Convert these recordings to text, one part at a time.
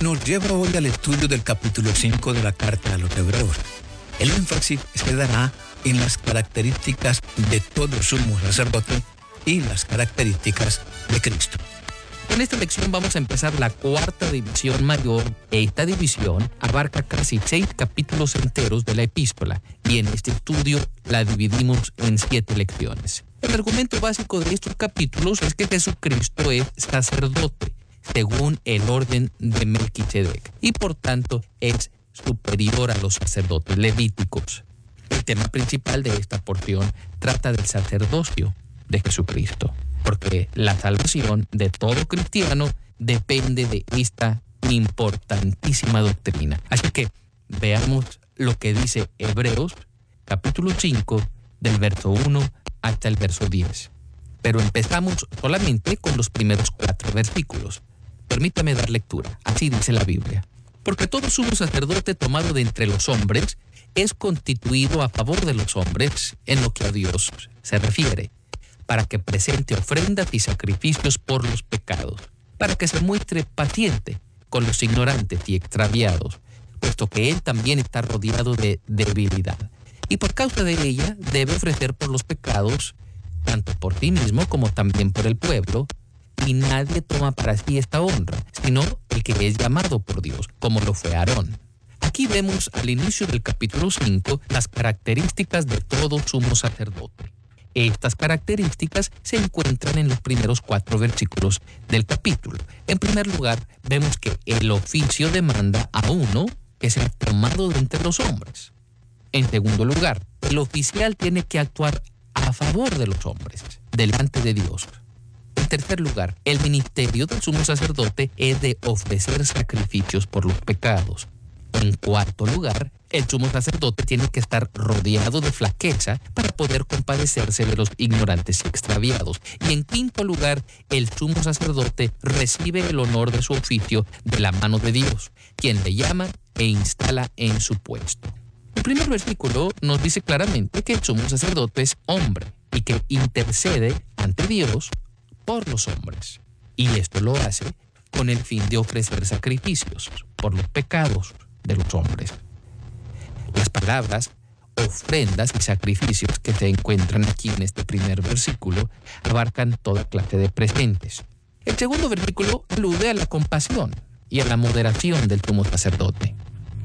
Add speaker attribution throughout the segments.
Speaker 1: nos lleva hoy al estudio del capítulo 5 de la carta a los Hebreos. El énfasis se dará en las características de todo sumo sacerdote y las características de Cristo.
Speaker 2: En esta lección vamos a empezar la cuarta división mayor. Esta división abarca casi 6 capítulos enteros de la epístola y en este estudio la dividimos en 7 lecciones. El argumento básico de estos capítulos es que Jesucristo es sacerdote según el orden de Melquisedec y por tanto es superior a los sacerdotes levíticos. El tema principal de esta porción trata del sacerdocio de Jesucristo, porque la salvación de todo cristiano depende de esta importantísima doctrina. Así que veamos lo que dice Hebreos, capítulo 5, del verso 1 hasta el verso 10. Pero empezamos solamente con los primeros 4 versículos. Permítame dar lectura. Así dice la Biblia. Porque todo sumo sacerdote tomado de entre los hombres es constituido a favor de los hombres en lo que a Dios se refiere, para que presente ofrendas y sacrificios por los pecados, para que se muestre paciente con los ignorantes y extraviados, puesto que él también está rodeado de debilidad, y por causa de ella debe ofrecer por los pecados, tanto por sí mismo como también por el pueblo, y nadie toma para sí esta honra, sino el que es llamado por Dios, como lo fue Aarón. Aquí vemos al inicio del capítulo 5 las características de todo sumo sacerdote. Estas características se encuentran en los primeros 4 versículos del capítulo. En primer lugar, vemos que el oficio demanda a uno que sea tomado de entre los hombres. En segundo lugar, el oficial tiene que actuar a favor de los hombres, delante de Dios. En tercer lugar, el ministerio del sumo sacerdote es de ofrecer sacrificios por los pecados. En cuarto lugar, el sumo sacerdote tiene que estar rodeado de flaqueza para poder compadecerse de los ignorantes y extraviados. Y en quinto lugar, el sumo sacerdote recibe el honor de su oficio de la mano de Dios, quien le llama e instala en su puesto. El primer versículo nos dice claramente que el sumo sacerdote es hombre y que intercede ante Dios por los hombres. Y esto lo hace con el fin de ofrecer sacrificios por los pecados de los hombres. Las palabras ofrendas y sacrificios que se encuentran aquí en este primer versículo abarcan toda clase de presentes. El segundo versículo alude a la compasión y a la moderación del sumo sacerdote.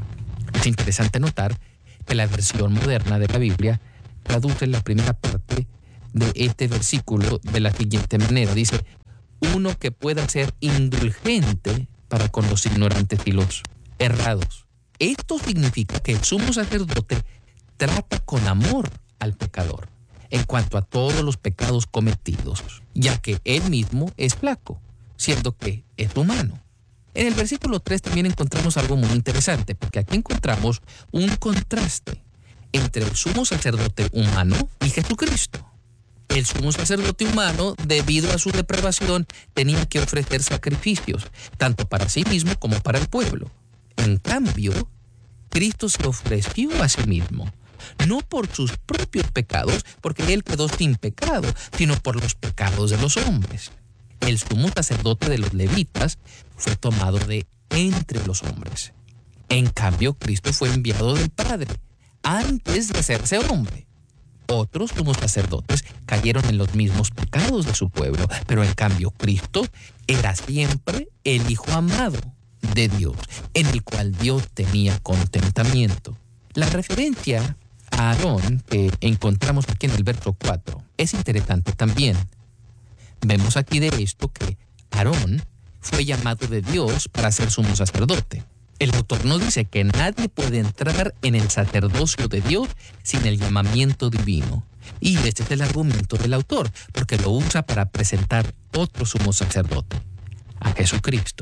Speaker 2: Es interesante notar que la versión moderna de la Biblia traduce la primera parte de este versículo de la siguiente manera. Dice, uno que pueda ser indulgente para con los ignorantes y los errados. Esto significa que el sumo sacerdote trata con amor al pecador en cuanto a todos los pecados cometidos, ya que él mismo es flaco, siendo que es humano. En el versículo 3 también encontramos algo muy interesante, porque aquí encontramos un contraste entre el sumo sacerdote humano y Jesucristo. El sumo sacerdote humano, debido a su depravación, tenía que ofrecer sacrificios, tanto para sí mismo como para el pueblo. En cambio, Cristo se ofreció a sí mismo, no por sus propios pecados, porque Él quedó sin pecado, sino por los pecados de los hombres. El sumo sacerdote de los levitas fue tomado de entre los hombres. En cambio, Cristo fue enviado del Padre antes de hacerse hombre. Otros sumos sacerdotes cayeron en los mismos pecados de su pueblo, pero en cambio Cristo era siempre el Hijo amado de Dios, en el cual Dios tenía contentamiento. La referencia a Aarón que encontramos aquí en el verso 4 es interesante también. Vemos aquí de esto que Aarón fue llamado de Dios para ser sumo sacerdote. El autor nos dice que nadie puede entrar en el sacerdocio de Dios sin el llamamiento divino. Y este es el argumento del autor, porque lo usa para presentar otro sumo sacerdote, a Jesucristo.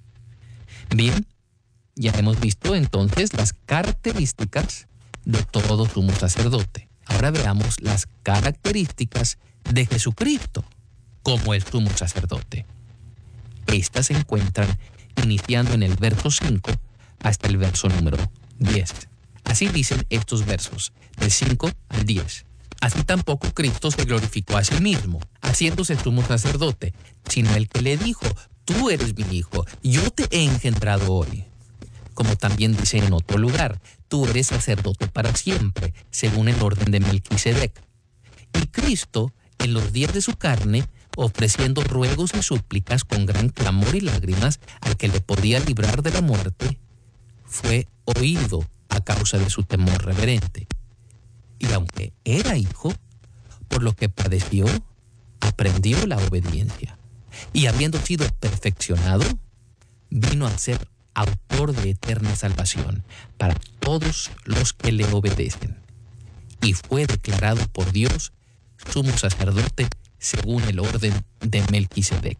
Speaker 2: Bien, ya hemos visto entonces las características de todo sumo sacerdote. Ahora veamos las características de Jesucristo como el sumo sacerdote. Estas se encuentran iniciando en el verso 5 hasta el verso número 10. Así dicen estos versos, del 5 al 10. Así tampoco Cristo se glorificó a sí mismo, haciéndose sumo sacerdote, sino el que le dijo, tú eres mi hijo, yo te he engendrado hoy. Como también dice en otro lugar, tú eres sacerdote para siempre, según el orden de Melquisedec. Y Cristo, en los días de su carne, ofreciendo ruegos y súplicas con gran clamor y lágrimas al que le podía librar de la muerte, fue oído a causa de su temor reverente. Y aunque era hijo, por lo que padeció, aprendió la obediencia. Y habiendo sido perfeccionado, vino a ser autor de eterna salvación para todos los que le obedecen. Y fue declarado por Dios sumo sacerdote según el orden de Melquisedec.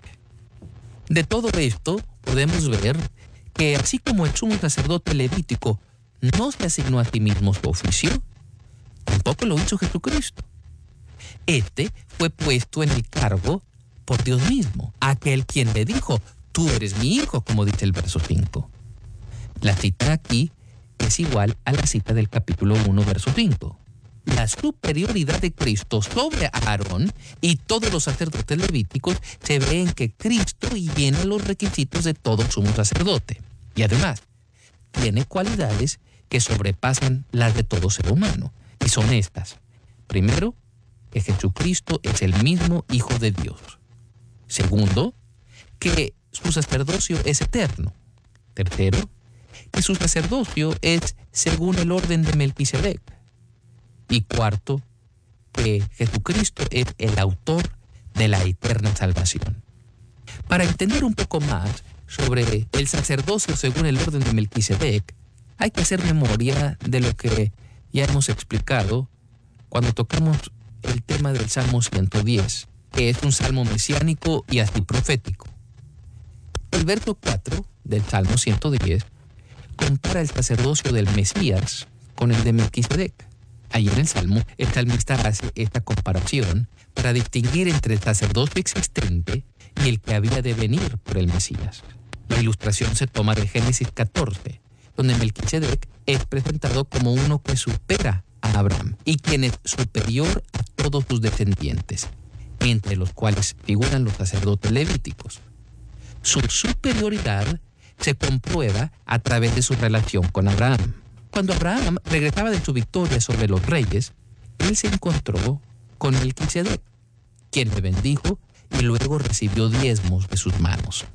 Speaker 2: De todo esto podemos ver que así como el sumo sacerdote levítico no se asignó a sí mismo su oficio, tampoco lo hizo Jesucristo. Este fue puesto en el cargo por Dios mismo, aquel quien le dijo, tú eres mi hijo, como dice el verso 5. La cita aquí es igual a la cita del capítulo 1, verso 5. La superioridad de Cristo sobre Aarón y todos los sacerdotes levíticos se ve en que Cristo llena los requisitos de todo sumo sacerdote. Y además, tiene cualidades que sobrepasan las de todo ser humano. Y son estas. Primero, que Jesucristo es el mismo Hijo de Dios. Segundo, que su sacerdocio es eterno. Tercero, que su sacerdocio es según el orden de Melquisedec. Y cuarto, que Jesucristo es el autor de la eterna salvación. Para entender un poco más sobre el sacerdocio según el orden de Melquisedec, hay que hacer memoria de lo que ya hemos explicado cuando tocamos el tema del Salmo 110, que es un salmo mesiánico y así profético. El verso 4 del Salmo 110 compara el sacerdocio del Mesías con el de Melquisedec. Ahí en el Salmo, el salmista hace esta comparación para distinguir entre el sacerdocio existente y el que había de venir por el Mesías. La ilustración se toma de Génesis 14, donde Melquisedec es presentado como uno que supera a Abraham y quien es superior a todos sus descendientes, entre los cuales figuran los sacerdotes levíticos. Su superioridad se comprueba a través de su relación con Abraham. Cuando Abraham regresaba de su victoria sobre los reyes, él se encontró con Melquisedec, quien le bendijo y luego recibió diezmos de sus manos.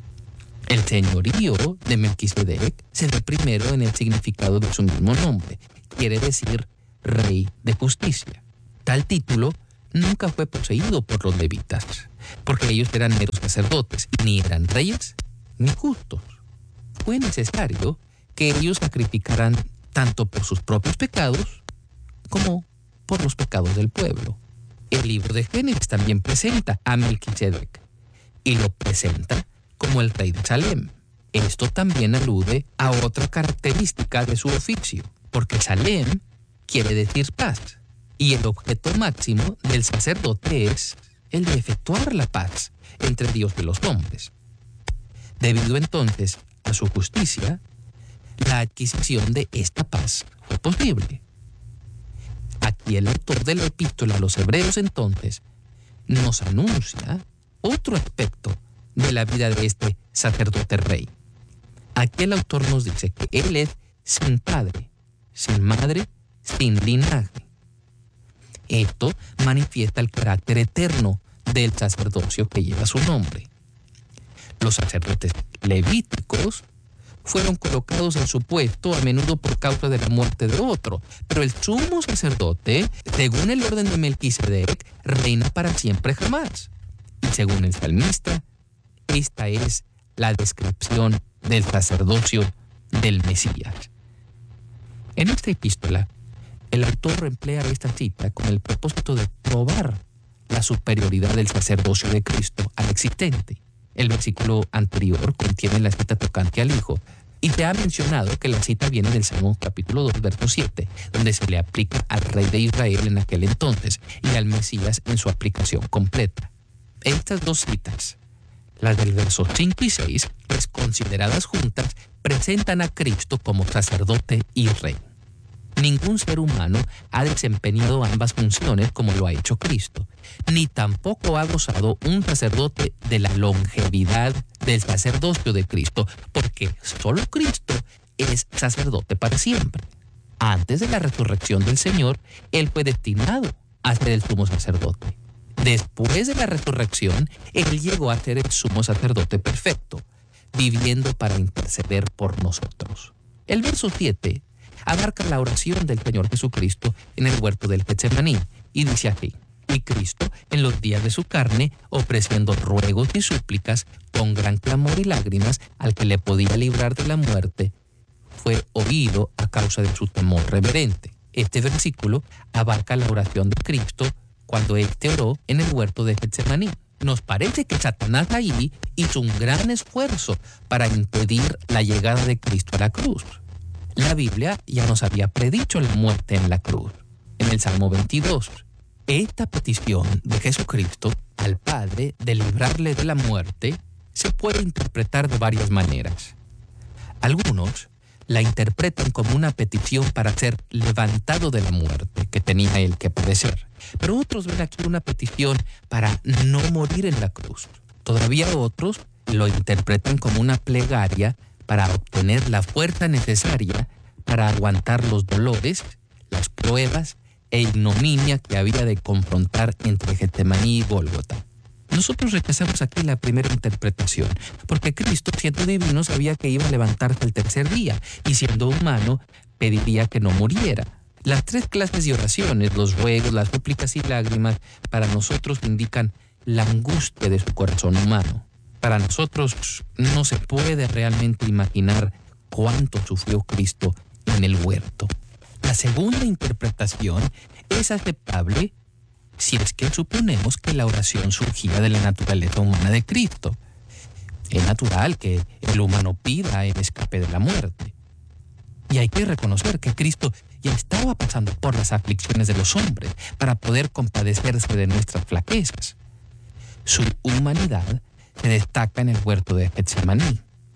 Speaker 2: El señorío de Melquisedec se ve primero en el significado de su mismo nombre, quiere decir Rey de Justicia. Tal título nunca fue poseído por los levitas, porque ellos eran meros sacerdotes, ni eran reyes ni justos. Fue necesario que ellos sacrificaran tanto por sus propios pecados como por los pecados del pueblo. El libro de Génesis también presenta a Melquisedec y lo presenta como el rey de Salem. Esto también alude a otra característica de su oficio, porque Salem quiere decir paz, y el objeto máximo del sacerdote es el de efectuar la paz entre Dios y los hombres. Debido entonces a su justicia, la adquisición de esta paz fue posible. Aquí el autor de la epístola a los hebreos entonces nos anuncia otro aspecto de la vida de este sacerdote rey. Aquí el autor nos dice que él es sin padre, sin madre, sin linaje. Esto manifiesta el carácter eterno del sacerdocio que lleva su nombre. Los sacerdotes levíticos fueron colocados en su puesto a menudo por causa de la muerte de otro, pero el sumo sacerdote, según el orden de Melquisedec, reina para siempre jamás. Y según el salmista, esta es la descripción del sacerdocio del Mesías. En esta epístola, el autor emplea esta cita con el propósito de probar la superioridad del sacerdocio de Cristo al existente. El versículo anterior contiene la cita tocante al Hijo, y se ha mencionado que la cita viene del Salmo capítulo 2, verso 7, donde se le aplica al rey de Israel en aquel entonces y al Mesías en su aplicación completa. Estas dos citas, las del verso 5 y 6, pues consideradas juntas, presentan a Cristo como sacerdote y rey. Ningún ser humano ha desempeñado ambas funciones como lo ha hecho Cristo, ni tampoco ha gozado un sacerdote de la longevidad del sacerdocio de Cristo, porque solo Cristo es sacerdote para siempre. Antes de la resurrección del Señor, Él fue destinado a ser el sumo sacerdote. Después de la resurrección, Él llegó a ser el sumo sacerdote perfecto, viviendo para interceder por nosotros. El verso 7 abarca la oración del Señor Jesucristo en el huerto del Getsemaní y dice así: y Cristo, en los días de su carne, ofreciendo ruegos y súplicas con gran clamor y lágrimas al que le podía librar de la muerte, fue oído a causa de su temor reverente. Este versículo abarca la oración de Cristo cuando éste oró en el huerto de Getsemaní. Nos parece que Satanás allí hizo un gran esfuerzo para impedir la llegada de Cristo a la cruz. La Biblia ya nos había predicho la muerte en la cruz. En el Salmo 22, esta petición de Jesucristo al Padre de librarle de la muerte se puede interpretar de varias maneras. Algunos la interpretan como una petición para ser levantado de la muerte que tenía él que padecer. Pero otros ven aquí una petición para no morir en la cruz. Todavía otros lo interpretan como una plegaria para obtener la fuerza necesaria para aguantar los dolores, las pruebas e ignominia que había de confrontar entre Getsemaní y Gólgota. Nosotros rechazamos aquí la primera interpretación, porque Cristo, siendo divino, sabía que iba a levantarse el tercer día, y siendo humano, pediría que no muriera. Las tres clases de oraciones, los ruegos, las súplicas y lágrimas, para nosotros indican la angustia de su corazón humano. Para nosotros no se puede realmente imaginar cuánto sufrió Cristo en el huerto. La segunda interpretación es aceptable si es que suponemos que la oración surgía de la naturaleza humana de Cristo. Es natural que el humano pida el escape de la muerte. Y hay que reconocer que Cristo ya estaba pasando por las aflicciones de los hombres para poder compadecerse de nuestras flaquezas. Su humanidad se destaca en el huerto de Getsemaní.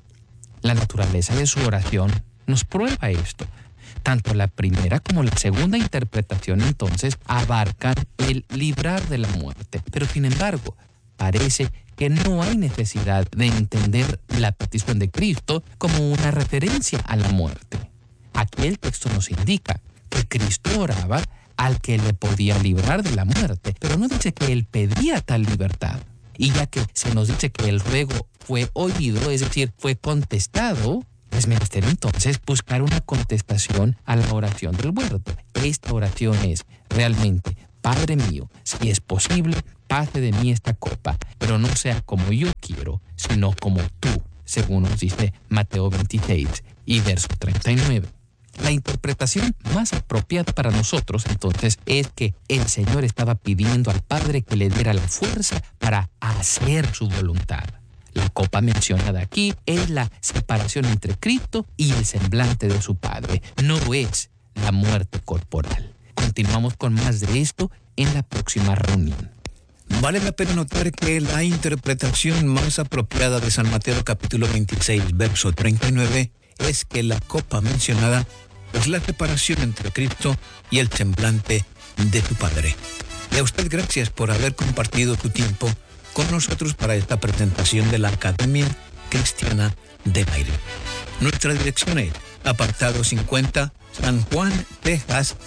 Speaker 2: La naturaleza de su oración nos prueba esto. Tanto la primera como la segunda interpretación entonces abarcan el librar de la muerte. Pero sin embargo, parece que no hay necesidad de entender la petición de Cristo como una referencia a la muerte. Aquí el texto nos indica que Cristo oraba al que le podía librar de la muerte, pero no dice que él pedía tal libertad. Y ya que se nos dice que el ruego fue oído, es decir, fue contestado, es menester entonces buscar una contestación a la oración del huerto. Esta oración es realmente: Padre mío, si es posible, pase de mí esta copa, pero no sea como yo quiero, sino como tú, según nos dice Mateo 26 y verso 39. La interpretación más apropiada para nosotros entonces es que el Señor estaba pidiendo al Padre que le diera la fuerza para hacer su voluntad. La copa mencionada aquí es la separación entre Cristo y el semblante de su Padre. No es la muerte corporal. Continuamos con más de esto en la próxima reunión.
Speaker 1: Vale la pena notar que la interpretación más apropiada de San Mateo capítulo 26, verso 39, es que la copa mencionada es la separación entre Cristo y el semblante de su Padre. Y a usted gracias por haber compartido tu tiempo con nosotros para esta presentación de la Academia Cristiana del Aire. Nuestra dirección es apartado 50, San Juan, Texas,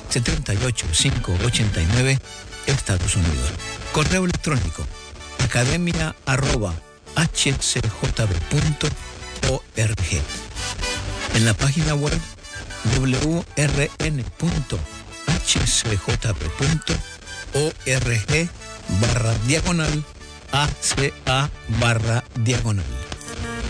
Speaker 1: 78589, Estados Unidos. Correo electrónico academia@hcjb.org. En la página web wrn.hcjb.org/ACA/diagonal.